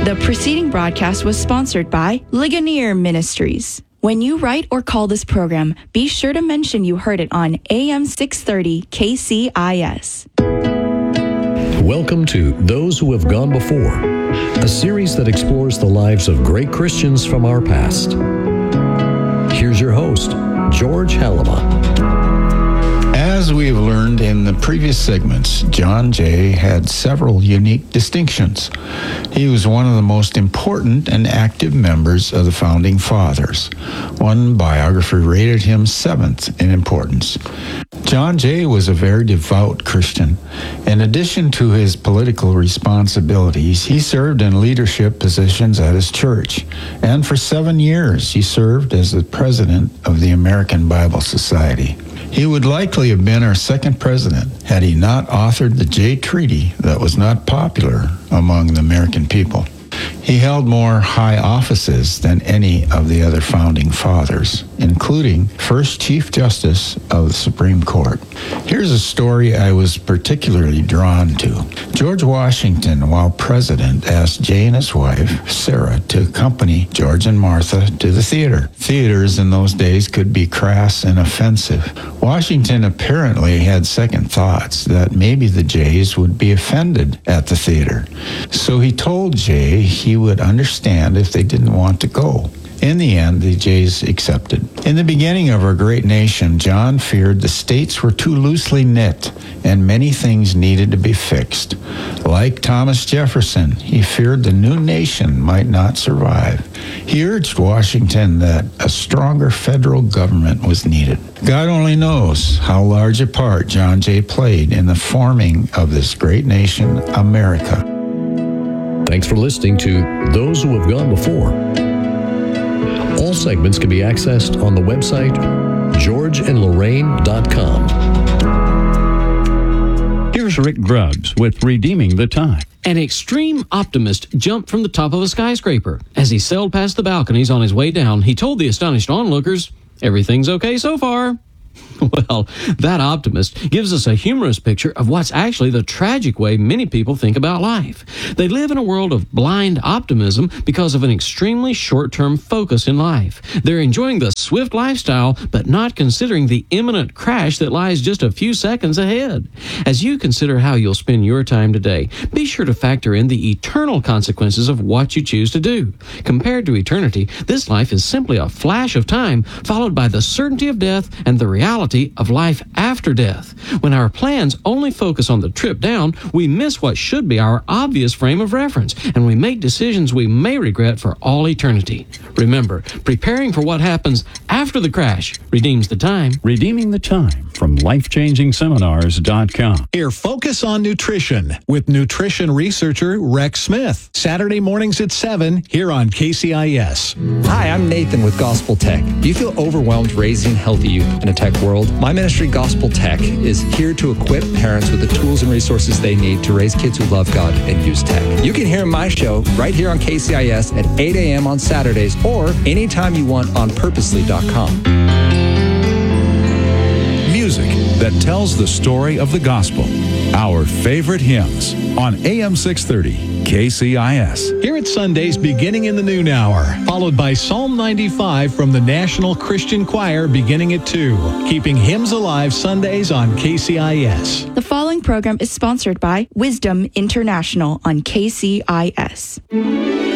The preceding broadcast was sponsored by Ligonier Ministries. When you write or call this program, be sure to mention you heard it on AM 630 KCIS. Welcome to Those Who Have Gone Before, a series that explores the lives of great Christians from our past. Here's your host, George Halama. As we've learned in the previous segments, John Jay had several unique distinctions. He was one of the most important and active members of the Founding Fathers. One biographer rated him 7th in importance. John Jay was a very devout Christian. In addition to his political responsibilities, he served in leadership positions at his church. And for 7 years, he served as the president of the American Bible Society. He would likely have been our second president had he not authored the Jay Treaty that was not popular among the American people. He held more high offices than any of the other founding fathers, including first Chief Justice of the Supreme Court. Here's a story I was particularly drawn to. George Washington, while president, asked Jay and his wife, Sarah, to accompany George and Martha to the theater. Theaters in those days could be crass and offensive. Washington apparently had second thoughts that maybe the Jays would be offended at the theater. So he told Jay he would understand if they didn't want to go. In the end, the Jays accepted. In the beginning of our great nation, John feared the states were too loosely knit and many things needed to be fixed. Like Thomas Jefferson, he feared the new nation might not survive. He urged Washington that a stronger federal government was needed. God only knows how large a part John Jay played in the forming of this great nation, America. Thanks for listening to Those Who Have Gone Before. All segments can be accessed on the website georgeandlorraine.com. Here's Rick Grubbs with Redeeming the Time. An extreme optimist jumped from the top of a skyscraper. As he sailed past the balconies on his way down, he told the astonished onlookers, "Everything's okay so far." Well, that optimist gives us a humorous picture of what's actually the tragic way many people think about life. They live in a world of blind optimism because of an extremely short-term focus in life. They're enjoying the swift lifestyle, but not considering the imminent crash that lies just a few seconds ahead. As you consider how you'll spend your time today, be sure to factor in the eternal consequences of what you choose to do. Compared to eternity, this life is simply a flash of time, followed by the certainty of death and the reality of life after death. When our plans only focus on the trip down, we miss what should be our obvious frame of reference, and we make decisions we may regret for all eternity. Remember, preparing for what happens after the crash redeems the time. Redeeming the Time from lifechangingseminars.com. Here, Focus on Nutrition with nutrition researcher Rex Smith. Saturday mornings at 7 here on KCIS. Hi, I'm Nathan with Gospel Tech. Do you feel overwhelmed raising healthy youth in a tech world? My ministry, Gospel Tech, is here to equip parents with the tools and resources they need to raise kids who love God and use tech. You can hear my show right here on KCIS at 8 a.m. on Saturdays or anytime you want on purposely.com. Music that tells the story of the gospel. Our favorite hymns on AM 630 KCIS. Here at Sundays beginning in the noon hour, followed by Psalm 95 from the National Christian Choir beginning at 2. Keeping hymns alive Sundays on KCIS. The following program is sponsored by Wisdom International on KCIS.